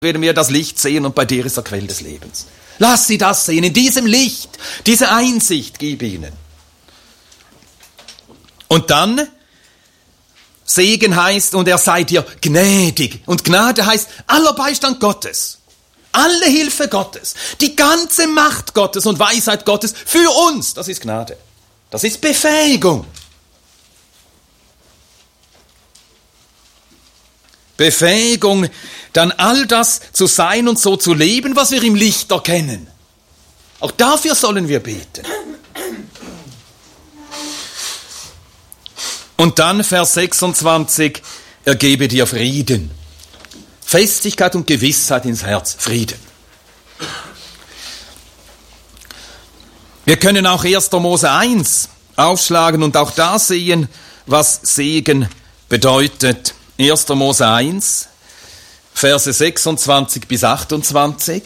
werden wir das Licht sehen und bei dir ist der Quell des Lebens. Lass sie das sehen, in diesem Licht, diese Einsicht gib ihnen. Und dann, Segen heißt, und er sei dir gnädig. Und Gnade heißt, aller Beistand Gottes, alle Hilfe Gottes, die ganze Macht Gottes und Weisheit Gottes für uns. Das ist Gnade. Das ist Befähigung. Befähigung, dann all das zu sein und so zu leben, was wir im Licht erkennen. Auch dafür sollen wir beten. Und dann Vers 26, er gebe dir Frieden. Festigkeit und Gewissheit ins Herz, Frieden. Wir können auch 1. Mose 1 aufschlagen und auch da sehen, was Segen bedeutet. 1. Mose 1, Verse 26 bis 28.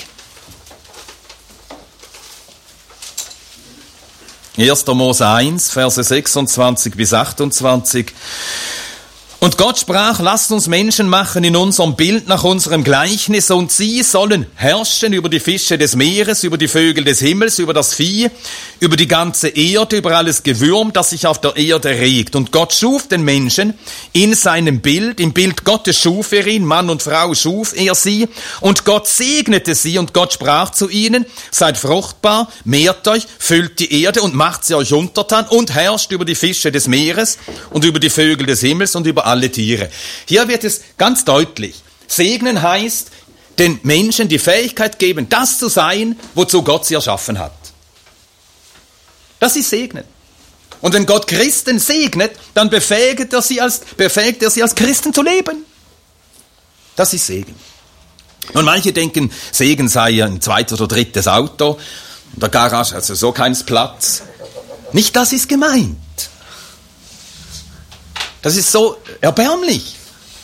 1. Mose 1, Verse 26 bis 28. Und Gott sprach, lasst uns Menschen machen in unserem Bild nach unserem Gleichnis, und sie sollen herrschen über die Fische des Meeres, über die Vögel des Himmels, über das Vieh, über die ganze Erde, über alles Gewürm, das sich auf der Erde regt. Und Gott schuf den Menschen in seinem Bild, im Bild Gottes schuf er ihn, Mann und Frau schuf er sie, und Gott segnete sie, und Gott sprach zu ihnen, seid fruchtbar, mehrt euch, füllt die Erde und macht sie euch untertan und herrscht über die Fische des Meeres und über die Vögel des Himmels und über alle Tiere. Hier wird es ganz deutlich. Segnen heißt, den Menschen die Fähigkeit geben, das zu sein, wozu Gott sie erschaffen hat. Das ist Segnen. Und wenn Gott Christen segnet, dann befähigt er sie als Christen zu leben. Das ist Segen. Und manche denken, Segen sei ein zweites oder drittes Auto, in der Garage, also so keins Platz. Nicht das ist gemeint. Das ist so erbärmlich.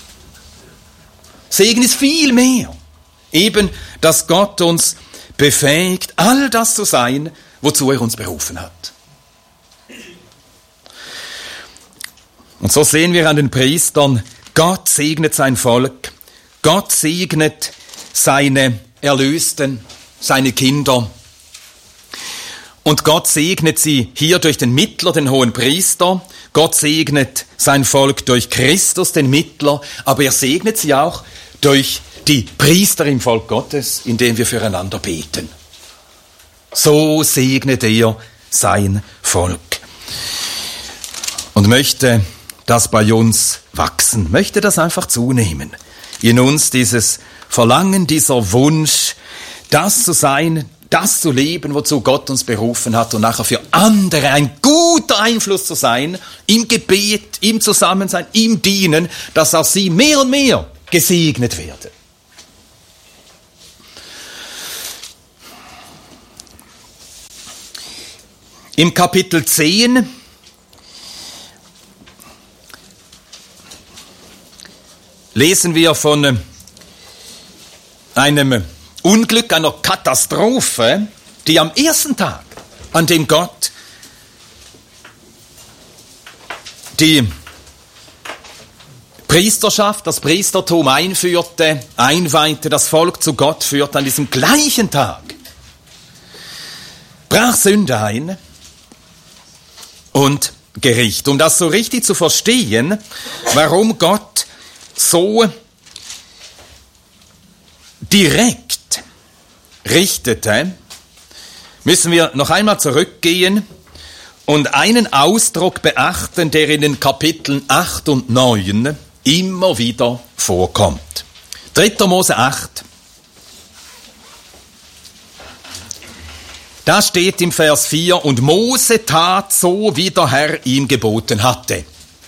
Segen ist viel mehr. Eben, dass Gott uns befähigt, all das zu sein, wozu er uns berufen hat. Und so sehen wir an den Priestern, Gott segnet sein Volk, Gott segnet seine Erlösten, seine Kinder. Und Gott segnet sie hier durch den Mittler, den hohen Priester. Gott segnet sein Volk durch Christus, den Mittler. Aber er segnet sie auch durch die Priester im Volk Gottes, indem wir füreinander beten. So segnet er sein Volk. Und möchte das bei uns wachsen, möchte das einfach zunehmen. In uns dieses Verlangen, dieser Wunsch, das zu sein, das zu leben, wozu Gott uns berufen hat und nachher für andere ein guter Einfluss zu sein, im Gebet, im Zusammensein, im Dienen, dass auch sie mehr und mehr gesegnet werden. Im Kapitel 10 lesen wir von einem Unglück, einer Katastrophe, die am ersten Tag, an dem Gott die Priesterschaft, das Priestertum einführte, einweihte, das Volk zu Gott führte, an diesem gleichen Tag brach Sünde ein und Gericht. Um das so richtig zu verstehen, warum Gott so direkt richtete, müssen wir noch einmal zurückgehen und einen Ausdruck beachten, der in den Kapiteln 8 und 9 immer wieder vorkommt. 3. Mose 8. Da steht im Vers 4, und Mose tat so, wie der Herr ihm geboten hatte.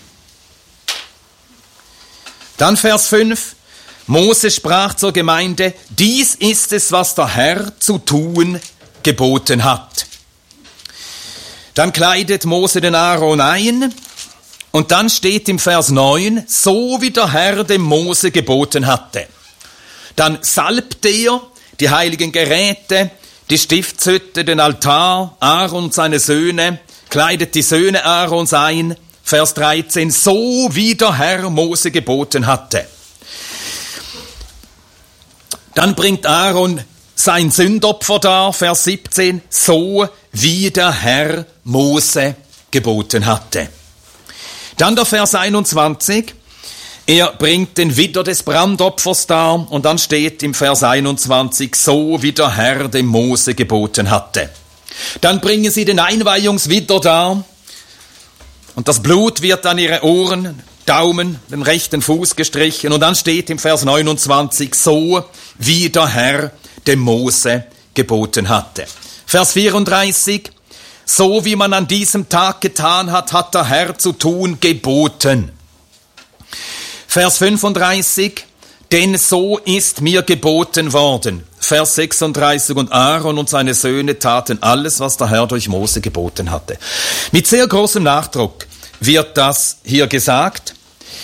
Dann Vers 5. Mose sprach zur Gemeinde, dies ist es, was der Herr zu tun geboten hat. Dann kleidet Mose den Aaron ein und dann steht im Vers 9, so wie der Herr dem Mose geboten hatte. Dann salbt er die heiligen Geräte, die Stiftshütte, den Altar, Aaron und seine Söhne, kleidet die Söhne Aarons ein. Vers 13, so wie der Herr Mose geboten hatte. Dann bringt Aaron sein Sündopfer dar, Vers 17, so wie der Herr Mose geboten hatte. Dann der Vers 21, er bringt den Widder des Brandopfers dar und dann steht im Vers 21, so wie der Herr dem Mose geboten hatte. Dann bringen sie den Einweihungswidder dar und das Blut wird an ihre Ohren, Daumen, den rechten Fuß gestrichen und dann steht im Vers 29, so wie der Herr dem Mose geboten hatte. Vers 34, so wie man an diesem Tag getan hat, hat der Herr zu tun geboten. Vers 35, denn so ist mir geboten worden. Vers 36, und Aaron und seine Söhne taten alles, was der Herr durch Mose geboten hatte. Mit sehr großem Nachdruck wird das hier gesagt.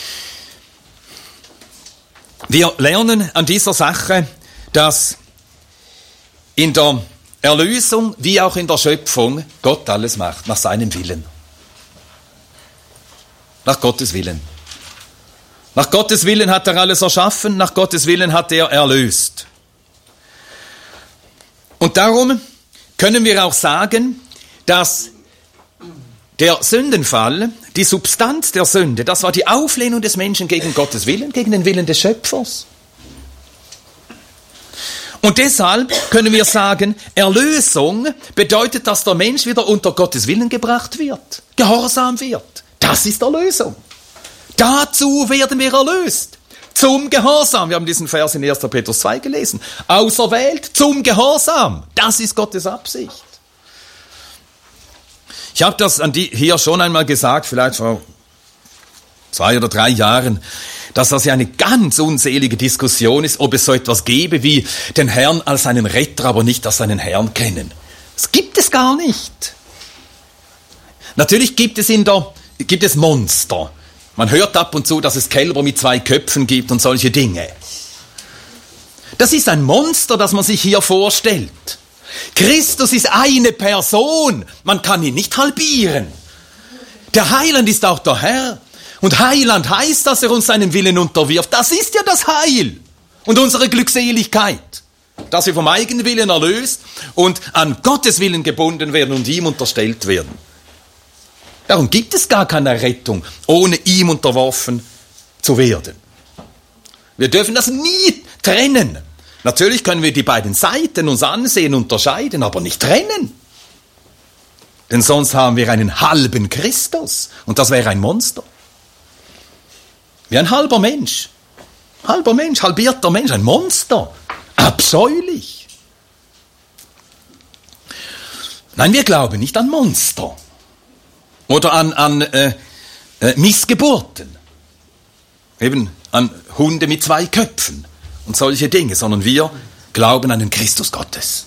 Wir lernen an dieser Sache, dass in der Erlösung wie auch in der Schöpfung Gott alles macht, nach seinem Willen. Nach Gottes Willen. Nach Gottes Willen hat er alles erschaffen, nach Gottes Willen hat er erlöst. Und darum können wir auch sagen, dass der Sündenfall, die Substanz der Sünde, das war die Auflehnung des Menschen gegen Gottes Willen, gegen den Willen des Schöpfers. Und deshalb können wir sagen, Erlösung bedeutet, dass der Mensch wieder unter Gottes Willen gebracht wird, gehorsam wird. Das ist Erlösung. Dazu werden wir erlöst. Zum Gehorsam. Wir haben diesen Vers in 1. Petrus 2 gelesen. Auserwählt zum Gehorsam. Das ist Gottes Absicht. Ich habe das hier schon einmal gesagt, vielleicht vor 2 oder 3 Jahren, dass das ja eine ganz unselige Diskussion ist, ob es so etwas gäbe wie den Herrn als einen Retter, aber nicht als einen Herrn kennen. Das gibt es gar nicht. Natürlich gibt es Monster. Man hört ab und zu, dass es Kälber mit 2 Köpfen gibt und solche Dinge. Das ist ein Monster, das man sich hier vorstellt. Christus ist eine Person. Man kann ihn nicht halbieren. Der Heiland ist auch der Herr. Und Heiland heißt, dass er uns seinen Willen unterwirft. Das ist ja das Heil und unsere Glückseligkeit. Dass wir vom eigenen Willen erlöst und an Gottes Willen gebunden werden und ihm unterstellt werden. Darum gibt es gar keine Rettung, ohne ihm unterworfen zu werden. Wir dürfen das nie trennen. Natürlich können wir die beiden Seiten uns ansehen, unterscheiden, aber nicht trennen. Denn sonst haben wir einen halben Christus und das wäre ein Monster. Wie ein halber Mensch, halbierter Mensch, ein Monster, abscheulich. Nein, wir glauben nicht an Monster oder an Missgeburten, eben an Hunde mit 2 Köpfen und solche Dinge, sondern wir glauben an den Christus Gottes.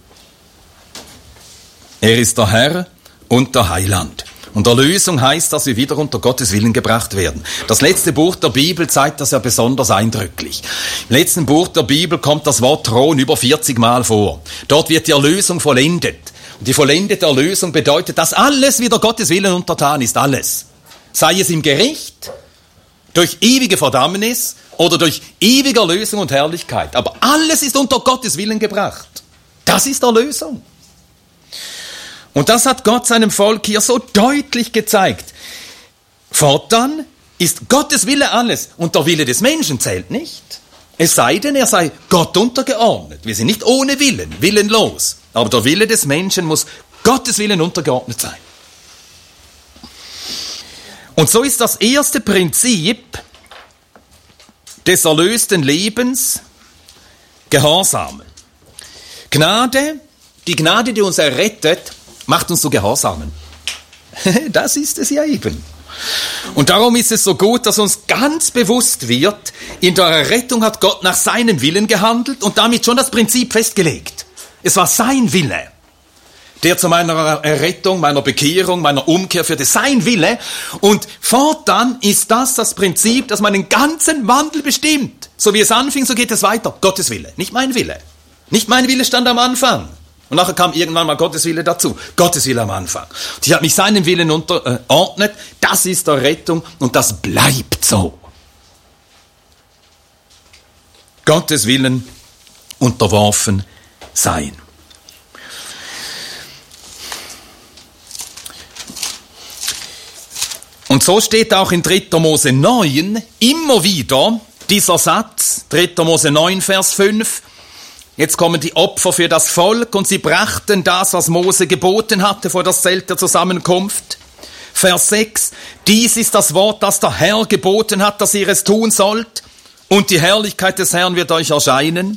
Er ist der Herr und der Heiland. Und Erlösung heißt, dass wir wieder unter Gottes Willen gebracht werden. Das letzte Buch der Bibel zeigt das ja besonders eindrücklich. Im letzten Buch der Bibel kommt das Wort Thron über 40 Mal vor. Dort wird die Erlösung vollendet. Und die vollendete Erlösung bedeutet, dass alles wieder Gottes Willen untertan ist, alles. Sei es im Gericht, durch ewige Verdammnis oder durch ewige Erlösung und Herrlichkeit. Aber alles ist unter Gottes Willen gebracht. Das ist Erlösung. Und das hat Gott seinem Volk hier so deutlich gezeigt. Fortan ist Gottes Wille alles und der Wille des Menschen zählt nicht. Es sei denn, er sei Gott untergeordnet. Wir sind nicht ohne Willen, willenlos. Aber der Wille des Menschen muss Gottes Willen untergeordnet sein. Und so ist das erste Prinzip des erlösten Lebens Gehorsam. Gnade, die Gnade, die uns errettet, macht uns so Gehorsamen. Das ist es ja eben. Und darum ist es so gut, dass uns ganz bewusst wird, in der Errettung hat Gott nach seinem Willen gehandelt und damit schon das Prinzip festgelegt. Es war sein Wille, der zu meiner Errettung, meiner Bekehrung, meiner Umkehr führte. Sein Wille. Und fortan ist das Prinzip, das meinen ganzen Wandel bestimmt. So wie es anfing, so geht es weiter. Gottes Wille, nicht mein Wille. Nicht mein Wille stand am Anfang. Und nachher kam irgendwann mal Gottes Wille dazu. Gottes Wille am Anfang. Und ich habe mich seinem Willen unterordnet. Das ist der Rettung und das bleibt so. Gottes Willen unterworfen sein. Und so steht auch in 3. Mose 9 immer wieder dieser Satz, 3. Mose 9, Vers 5, jetzt kommen die Opfer für das Volk und sie brachten das, was Mose geboten hatte vor das Zelt der Zusammenkunft. Vers 6, dies ist das Wort, das der Herr geboten hat, dass ihr es tun sollt und die Herrlichkeit des Herrn wird euch erscheinen.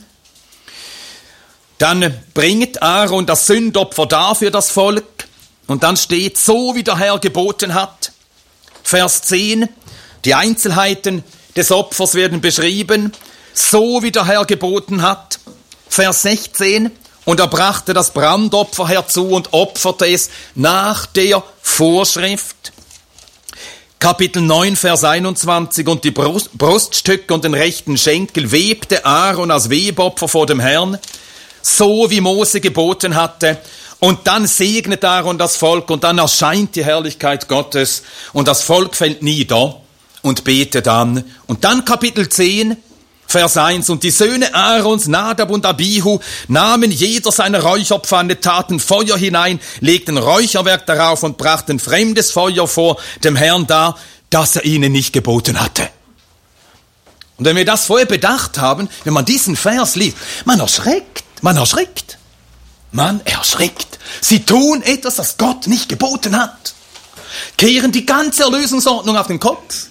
Dann bringt Aaron das Sündopfer dar für das Volk und dann steht, so wie der Herr geboten hat. Vers 10, die Einzelheiten des Opfers werden beschrieben, so wie der Herr geboten hat. Vers 16, und er brachte das Brandopfer herzu und opferte es nach der Vorschrift. Kapitel 9, Vers 21, und die Bruststücke und den rechten Schenkel webte Aaron als Webopfer vor dem Herrn, so wie Mose geboten hatte. Und dann segnet Aaron das Volk und dann erscheint die Herrlichkeit Gottes und das Volk fällt nieder und betet an. Und dann Kapitel 10, Vers 1, und die Söhne Aarons, Nadab und Abihu, nahmen jeder seine Räucherpfanne, taten Feuer hinein, legten Räucherwerk darauf und brachten fremdes Feuer vor dem Herrn dar, das er ihnen nicht geboten hatte. Und wenn wir das vorher bedacht haben, wenn man diesen Vers liest, man erschrickt. Man erschrickt. Sie tun etwas, das Gott nicht geboten hat. Kehren die ganze Erlösungsordnung auf den Kopf.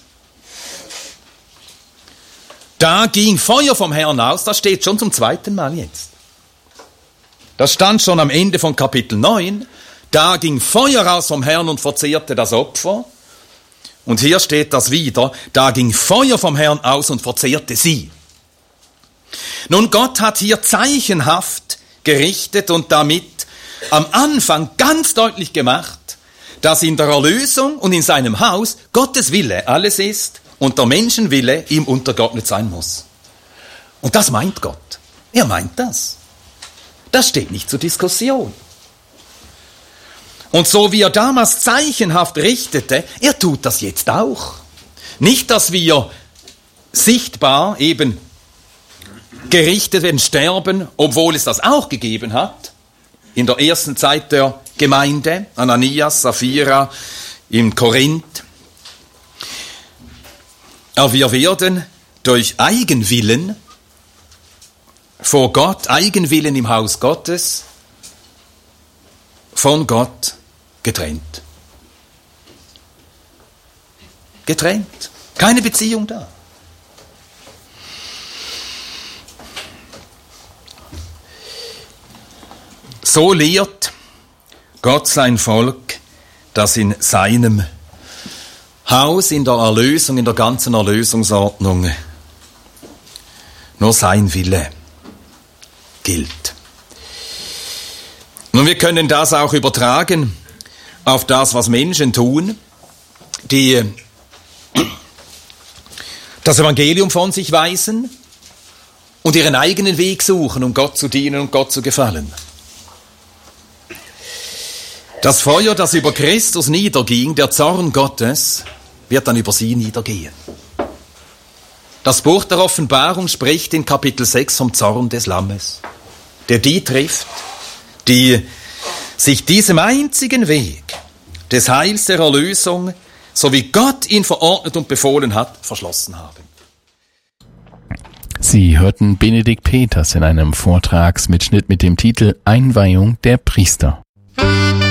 Da ging Feuer vom Herrn aus, das steht schon zum 2. Mal jetzt. Das stand schon am Ende von Kapitel 9. Da ging Feuer aus vom Herrn und verzehrte das Opfer. Und hier steht das wieder. Da ging Feuer vom Herrn aus und verzehrte sie. Nun, Gott hat hier zeichenhaft gerichtet und damit am Anfang ganz deutlich gemacht, dass in der Erlösung und in seinem Haus Gottes Wille alles ist und der Menschenwille ihm untergeordnet sein muss. Und das meint Gott. Er meint das. Das steht nicht zur Diskussion. Und so wie er damals zeichenhaft richtete, er tut das jetzt auch. Nicht, dass wir sichtbar eben gerichtet werden, sterben, obwohl es das auch gegeben hat, in der ersten Zeit der Gemeinde, Ananias, Sapphira, in Korinth. Aber wir werden durch Eigenwillen vor Gott, Eigenwillen im Haus Gottes, von Gott getrennt. Getrennt. Keine Beziehung da. So lehrt Gott sein Volk, dass in seinem Haus, in der Erlösung, in der ganzen Erlösungsordnung nur sein Wille gilt. Nun, wir können das auch übertragen auf das, was Menschen tun, die das Evangelium von sich weisen und ihren eigenen Weg suchen, um Gott zu dienen und Gott zu gefallen. Das Feuer, das über Christus niederging, der Zorn Gottes, wird dann über sie niedergehen. Das Buch der Offenbarung spricht in Kapitel 6 vom Zorn des Lammes, der die trifft, die sich diesem einzigen Weg des Heils der Erlösung, so wie Gott ihn verordnet und befohlen hat, verschlossen haben. Sie hörten Benedikt Peters in einem Vortragsmitschnitt mit dem Titel Einweihung der Priester.